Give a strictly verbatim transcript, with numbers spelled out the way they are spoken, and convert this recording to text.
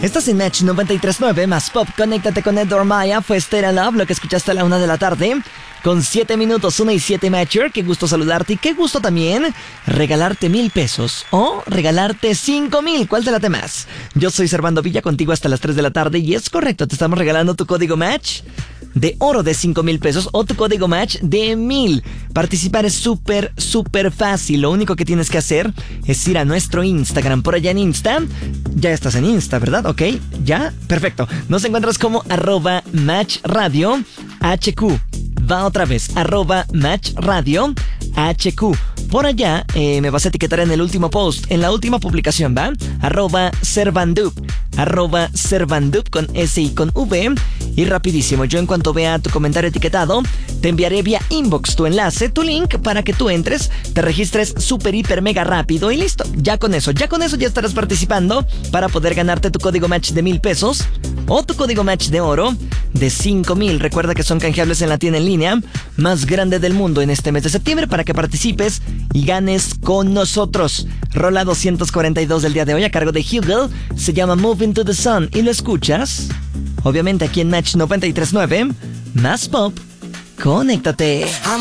Estás en Match noventa y tres punto nueve más Pop. Conéctate con Edward Maya. Fue Stella Love, lo que escuchaste a la una de la tarde. Con siete minutos, una y siete Matcher. Qué gusto saludarte y qué gusto también regalarte mil pesos o regalarte cinco mil. ¿Cuál te late más? Yo soy Servando Villa, contigo hasta las tres de la tarde. Y es correcto, te estamos regalando tu código Match de oro de cinco mil pesos o tu código Match de mil. Participar es súper, súper fácil. Lo único que tienes que hacer es ir a nuestro Instagram. Por allá en Insta, ya estás en Insta, ¿verdad? Ok, ya, perfecto. Nos encuentras como arroba Match Radio H Q. Va otra vez, arroba Match Radio H Q. Por allá eh, me vas a etiquetar en el último post, en la última publicación, ¿va? Arroba Servandup, arroba Servandup con S y con V. Y rapidísimo, yo en cuanto vea tu comentario etiquetado, te enviaré vía inbox tu enlace, tu link, para que tú entres, te registres súper, hiper, mega rápido y listo. Ya con eso, ya con eso ya estarás participando para poder ganarte tu código Match de mil pesos o tu código Match de oro de cinco mil. Recuerda que son canjeables en la tienda en línea más grande del mundo en este mes de septiembre para que participes y ganes con nosotros. Rola doscientos cuarenta y dos del día de hoy a cargo de Hugo, se llama Moving to the Sun y lo escuchas obviamente aquí en Match noventa y tres punto nueve más Pop. Conéctate.